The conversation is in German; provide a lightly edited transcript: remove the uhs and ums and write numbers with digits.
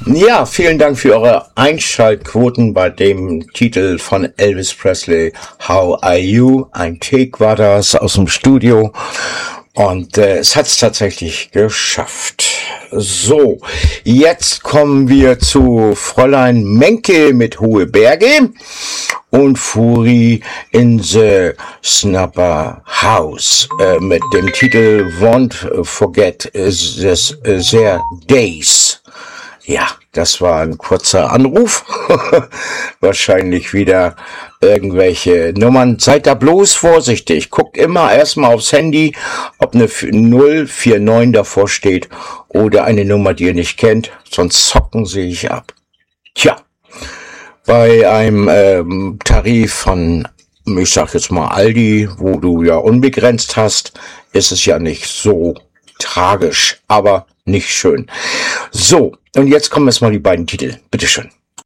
Ja, vielen Dank für eure Einschaltquoten bei dem Titel von Elvis Presley, How Are You? Ein Take war das aus dem Studio und es hat es tatsächlich geschafft. So, jetzt kommen wir zu Fräulein Menke mit Hohe Berge und Furi in the Snapper House mit dem Titel Won't Forget Their Days. Ja, das war ein kurzer Anruf. Wahrscheinlich wieder irgendwelche Nummern. Seid da bloß vorsichtig. Guckt immer erstmal aufs Handy, ob eine 049 davor steht oder eine Nummer, die ihr nicht kennt. Sonst zocken sie sich ab. Tja, bei einem Tarif von, ich sag jetzt mal Aldi, wo du ja unbegrenzt hast, ist es ja nicht so tragisch, aber nicht schön. So, und jetzt kommen erstmal die beiden Titel. Bitteschön.